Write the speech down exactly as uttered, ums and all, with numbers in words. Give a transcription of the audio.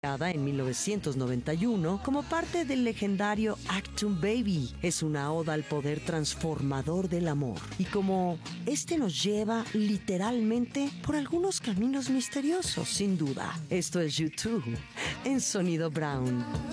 lanzada en mil novecientos noventa y uno como parte del legendario Achtung Baby. Es una oda al poder transformador del amor y como este nos lleva literalmente por algunos caminos misteriosos, sin duda. Esto es U dos en Sonido Brown.